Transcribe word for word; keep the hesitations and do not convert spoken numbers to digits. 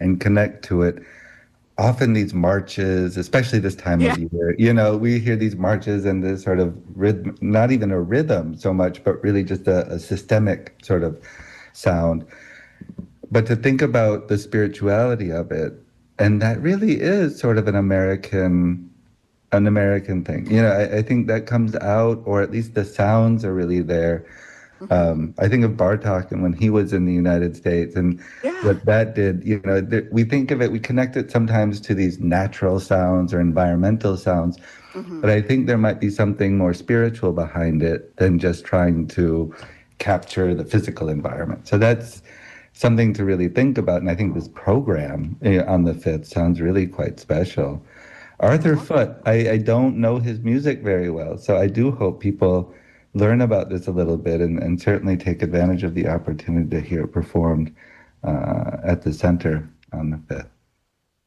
and connect to it. Often these marches, especially this time Yeah. of year, you know, we hear these marches and this sort of rhythm, not even a rhythm so much, but really just a, a systemic sort of sound. But to think about the spirituality of it, and that really is sort of an American an American thing. You know, I, I think that comes out, or at least the sounds are really there. Hmm. Um, I think of Bartok and when he was in the United States and Yeah. what that did. You know, th- we think of it, we connect it sometimes to these natural sounds or environmental sounds, but Hmm. I think there might be something more spiritual behind it than just trying to capture the physical environment. So that's something to really think about. And I think this program eh, on the fifth sounds really quite special. Arthur Yeah. Foote, I, I don't know his music very well, so I do hope people learn about this a little bit and, and certainly take advantage of the opportunity to hear it performed uh, at the center on the fifth.